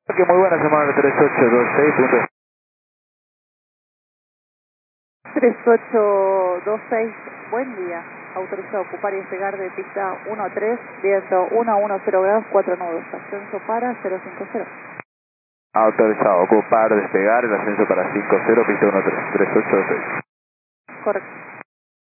Que muy buena semana 3826. 3826, buen día. Autorizado a ocupar y despegar de pista 13, viento 110 grados, 4 nudos. Ascenso para 050. Autorizado, ocupar, despegar, el ascenso para 50, pista 13, 3826. Correcto.